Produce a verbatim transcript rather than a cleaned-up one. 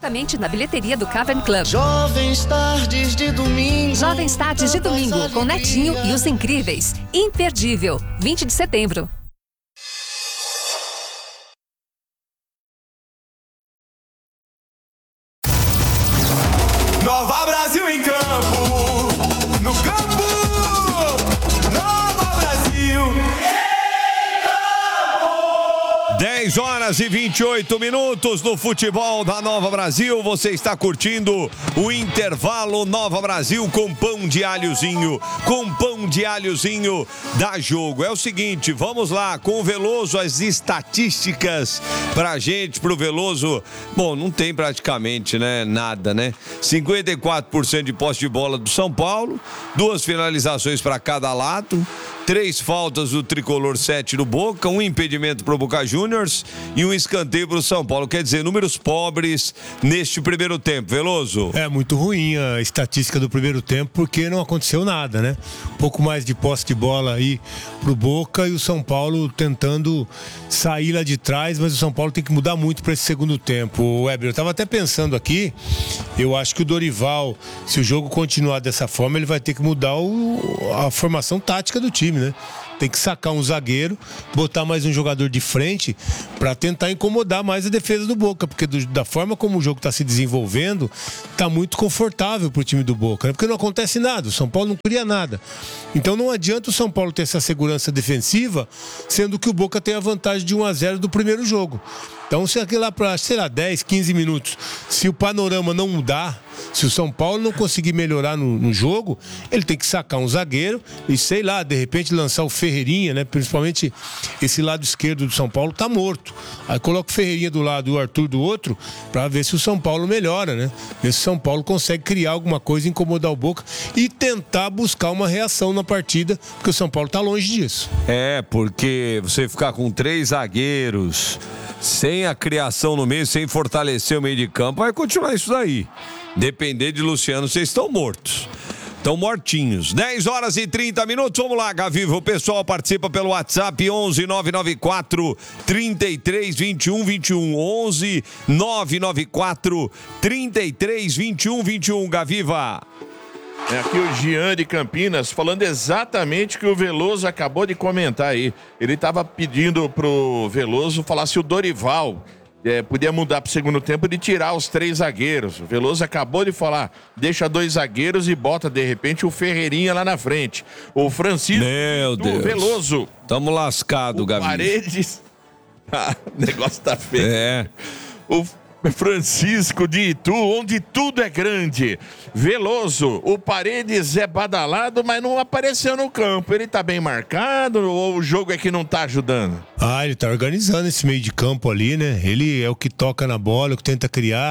diretamente na bilheteria do Cavern Club. Jovens tardes de domingo. Jovens tardes de domingo com Netinho e os Incríveis. Imperdível, vinte de setembro. Nova Brasil em campo, no campo, Nova Brasil em campo. dez horas e vinte e oito minutos no futebol da Nova Brasil. Você está curtindo o intervalo Nova Brasil com pão de alhozinho. Com pão de alhozinho dá jogo. É o seguinte, vamos lá, com o Veloso, as estatísticas pra gente, pro Veloso. Bom, não tem praticamente, né, nada, né? cinquenta e quatro por cento de posse de bola do São Paulo, duas finalizações para cada lado, três faltas do Tricolor, sete do Boca, um impedimento pro Boca Juniors e um escanteio pro São Paulo. Quer dizer, números pobres neste primeiro tempo. Veloso? É muito ruim a estatística do primeiro tempo, porque não aconteceu nada, né? Um pouco mais de posse de bola aí pro Boca e o São Paulo tentando sair lá de trás, mas o São Paulo tem que mudar muito para esse segundo tempo. O Weber, eu tava até pensando aqui, eu acho que o Dorival, se o jogo continuar dessa forma, ele vai ter que mudar o, a formação tática do time, né? Tem que sacar um zagueiro, botar mais um jogador de frente para tentar incomodar mais a defesa do Boca, porque do, da forma como o jogo está se desenvolvendo, tá muito confortável pro time do Boca, né? Porque não acontece nada, o São Paulo não cria nada. Então não adianta o São Paulo ter essa segurança defensiva, sendo que o Boca tem a vantagem de um a zero do primeiro jogo. Então, se aqui lá para, sei lá, dez, quinze minutos, se o panorama não mudar, se o São Paulo não conseguir melhorar no, no jogo, ele tem que sacar um zagueiro e, sei lá, de repente lançar o Ferreirinha, né? Principalmente esse lado esquerdo do São Paulo tá morto. Aí coloca o Ferreirinha do lado e o Arthur do outro, para ver se o São Paulo melhora, né? Ver se o São Paulo consegue criar alguma coisa, incomodar o Boca e tentar buscar uma reação na partida, porque o São Paulo tá longe disso. É, porque você ficar com três zagueiros, sem a criação no meio, sem fortalecer o meio de campo, vai continuar isso daí. Depender de Luciano, vocês estão mortos. Estão mortinhos. dez horas e trinta minutos. Vamos lá, Gaviva. O pessoal participa pelo WhatsApp onze nove nove quatro, trinta e três, vinte e um, vinte e um. onze nove nove quatro, trinta e três, vinte e um, vinte e um. Gaviva. É aqui o Jean de Campinas falando exatamente o que o Veloso acabou de comentar aí. Ele estava pedindo pro Veloso falar se o Dorival é, podia mudar pro segundo tempo de tirar os três zagueiros. O Veloso acabou de falar, deixa dois zagueiros e bota de repente o Ferreirinha lá na frente. O Francisco Meu do Deus. Veloso. Tamo lascado, Gaviva. Paredes. Ah, o negócio tá feio. É. O Francisco de Itu, onde tudo é grande. Veloso, o Paredes é badalado, mas não apareceu no campo. Ele tá bem marcado ou o jogo é que não tá ajudando? Ah, ele tá organizando esse meio de campo ali, né? Ele é o que toca na bola, é o que tenta criar.